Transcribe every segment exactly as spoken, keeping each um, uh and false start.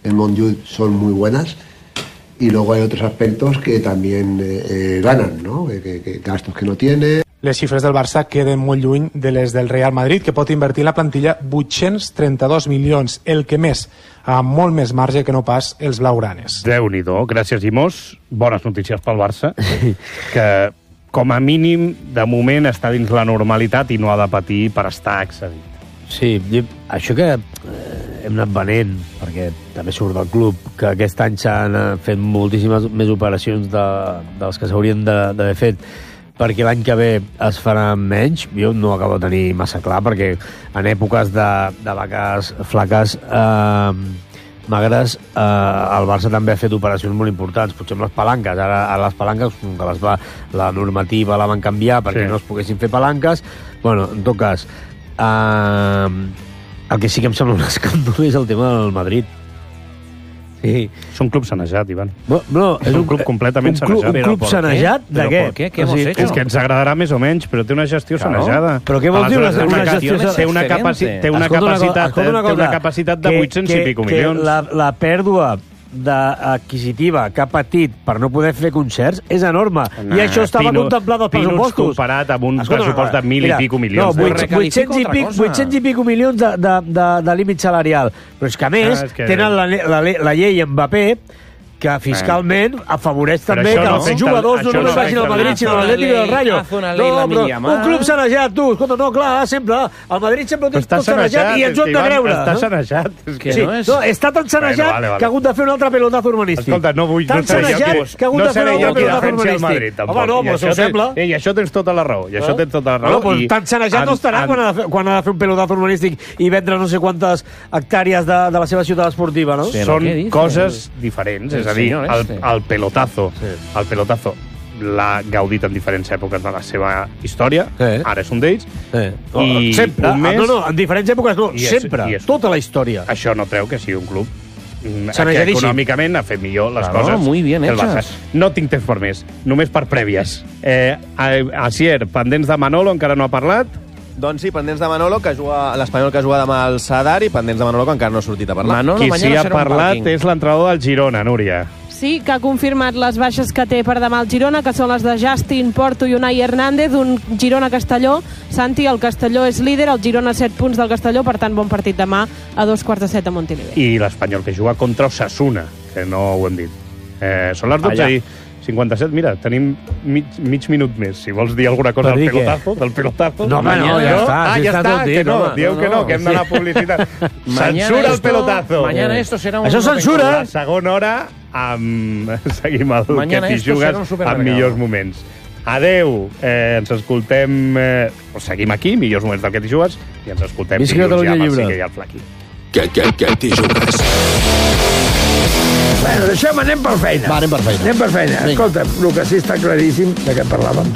en Montjuïc son muy buenas, y luego hay otros aspectos que también eh, eh, ganan, ¿no? Que, que gastos que no tiene. Les xifres del Barça queden molt lluny de les del Real Madrid, que pot invertir en la plantilla vuit-cents trenta-dos milions, el que més, amb molt més marge que no pas els blaugranes. Déu-n'hi-do, gràcies, Llimós. Bones notícies pel Barça, que com a mínim, de moment, està dins la normalitat i no ha de patir per estar excedit. Sí, això que eh, hem anat venent, perquè també surt del club, que aquest any s'han fet moltíssimes més operacions de, de les que s'haurien d'haver fet, perquè l'any que ve es farà menys, jo no ho acabo de tenir massa clar, perquè en èpoques de, de vaques flaques eh, magres, eh, el Barça també ha fet operacions molt importants, potser amb les palanques. Ara, ara les palanques, com que les va, la normativa la van canviar perquè sí. no es poguessin fer palanques. Bueno, en tot cas, eh, el que sí que em sembla un escàndol és el tema del Madrid. Sí. És un club sanejat, Ivan. No, no, és, és un club completament un club, sanejat. Un club sanejat? De què? què? què hemos hecho? És que ens agradarà més o menys, però té una gestió claro. sanejada. Però què vols dir una, una gestió sanejada? Té una, capaci té una capacitat, una cosa, té una capacitat de vuit-cents i pico milions. La, la pèrdua adquisitiva que ha patit per no poder fer concerts és enorme. No, I això estava Pino, contemplat als pressupostos. Comparat amb un Escolta, pressupost de mil mira, i pico milions. No, vuit-cents i pico, vuit-cents i pico milions de, de, de, de límit salarial. Però és que, a més, ah, que... tenen la, la, la llei Mbappé, que fiscalment afavoreix també que els jugadors no només vagin al Madrid, sinó a l'Atlètic del Rayo. No, però un club sanejat, tu, escolta, no, clar, sempre, el Madrid sempre ho té tot sanejat i ens ho hem de creure. Està sanejat. Sí, no, està tan sanejat que ha hagut de fer un altre pelotazo urbanístic. Escolta, no vull... Tan sanejat que ha hagut de fer un altre pelotazo urbanístic. Home, no, però s'ho sembla. I això tens tota la raó, i això tens tota la raó. Tan sanejat no estarà quan ha de fer un pelotazo urbanístic i vendre no sé quantes hectàrees de la seva ciutat esportiva, no? Són coses diferents, és a dir, el pelotazo, sí. el pelotazo l'ha gaudit en diferents èpoques de la seva història, sí. ara és un d'ells, sí. i sempre, un mes... no, no, en diferents èpoques no, és, sempre, és, tota la història. Això no treu que sigui un club que econòmicament ha fet millor les claro, coses muy bien hechas. No tinc temps per més, només per prèvies. Eh, Asier, pendents de Manolo, encara no ha parlat. Doncs sí, pendents de Manolo, que juga l'Espanyol que juga demà al Sadar, i pendents de Manolo, que encara no ha sortit a parlar. Manolo, Qui sí ha parlat és l'entrenador del Girona, Núria. Sí, que ha confirmat les baixes que té per demà el Girona, que són les de Justin, Porto i Unai Hernández, un Girona-Castelló. Santi, el Castelló és líder, el Girona set punts del Castelló, per tant, bon partit demà a dos quarts de set a Montilivi. I l'Espanyol, que juga contra Osasuna, que no ho hem dit. Eh, són les dotze i cinquanta-set, mira, tenim mig, mig minut més. Si vols dir alguna cosa del pelotazo, del pelotazo... No, home, no, ja està. Ah, ja està, que no, dieu que no, que hem d'anar a publicitat. Censura el pelotazo. Mañana esto será un... Això censura! La segona hora, amb... seguim el que t'hi jugues en millors moments. Adeu, eh, ens escoltem... Eh, seguim aquí, millors moments del que t'hi jugues, i ens escoltem dilluns ja amb el Sique i el Flaqui. Que, que, que t'hi jugues. Bueno, deixem, anem per feina. Va, anem per feina. Anem per feina. Vinga. Escolta, el que sí està claríssim, de què parlàvem.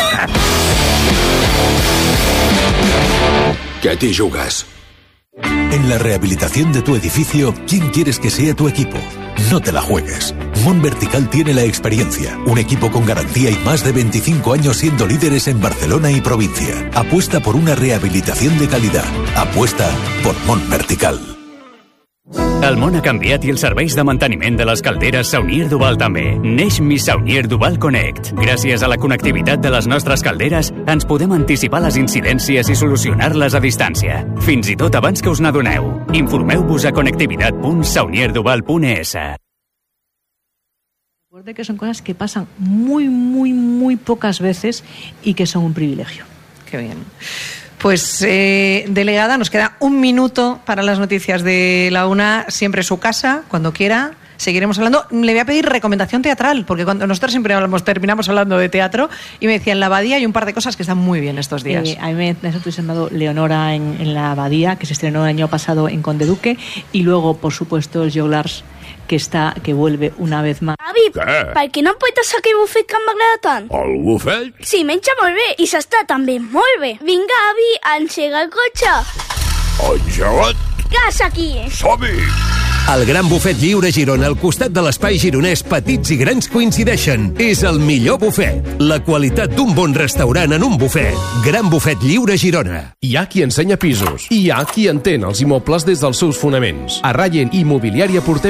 ¿Qué te jugas? En la rehabilitación de tu edificio, ¿quién quieres que sea tu equipo? No te la juegues. Mon Vertical tiene la experiencia, un equipo con garantía y más de veinticinco años siendo líderes en Barcelona y provincia. Apuesta por una rehabilitación de calidad. Apuesta por Mon Vertical. El món ha canviat i els serveis de manteniment de les calderes Saunier Duval també. Neix Miss Saunier Duval Connect. Gràcies a la connectivitat de les nostres calderes, ens podem anticipar les incidències i solucionar-les a distància. Fins i tot abans que us n'adoneu. Informeu-vos a connectivitat punt saunier duval punt es. Recuerde que son cosas que pasan muy, muy, muy pocas veces y que son un privilegio. Qué bien. Pues, eh, delegada, nos queda un minuto para las noticias de la una, siempre su casa, cuando quiera. Seguiremos hablando. Le voy a pedir recomendación teatral, porque cuando nosotros siempre hablamos, terminamos hablando de teatro, y me decían La Abadía y un par de cosas que están muy bien estos días. Eh, a mí me ha entusiasmado Leonora en, en La Abadía, que se estrenó el año pasado en Conde Duque, y luego, por supuesto, el Joglars, que està, que vuelve una vez más. Avi, per què no em pots aquell bufet que m'agrada tant? El bufet? Sí, menja molt bé i s'està també molt bé. Vinga, avi, engega el cotxe. Engegat? Gas aquí. Som-hi! El Gran Bufet Lliure Girona, al costat de l'espai gironès Petits i Grans coincideixen. És el millor bufet. La qualitat d'un bon restaurant en un bufet. Gran Bufet Lliure Girona. Hi ha qui ensenya pisos. Hi ha qui entén els immobles des dels seus fonaments. A Rayen Immobiliària portem